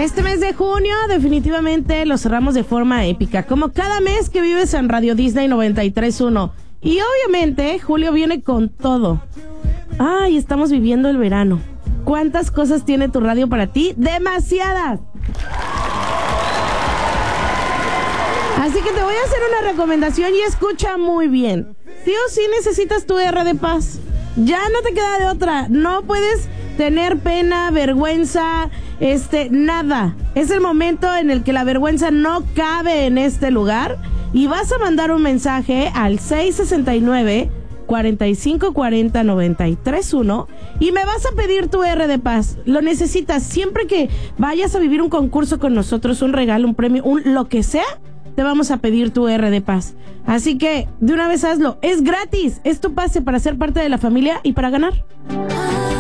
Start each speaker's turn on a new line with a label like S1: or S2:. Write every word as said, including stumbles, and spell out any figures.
S1: Este mes de junio definitivamente lo cerramos de forma épica, como cada mes que vives en Radio Disney noventa y tres punto uno. Y obviamente julio viene con todo. Ay, estamos viviendo el verano. ¿Cuántas cosas tiene tu radio para ti? ¡Demasiadas! Así que te voy a hacer una recomendación y escucha muy bien. Sí o sí necesitas tu R de paz. Ya no te queda de otra. No puedes tener pena, vergüenza, este, nada. Es el momento en el que la vergüenza no cabe en este lugar. Y vas a mandar un mensaje al seis sesenta y nueve, cuarenta y cinco cuarenta, noventa y tres uno y me vas a pedir tu R de paz. Lo necesitas. Siempre que vayas a vivir un concurso con nosotros, un regalo, un premio, un lo que sea, te vamos a pedir tu R de paz. Así que de una vez hazlo. Es gratis. Es tu pase para ser parte de la familia y para ganar.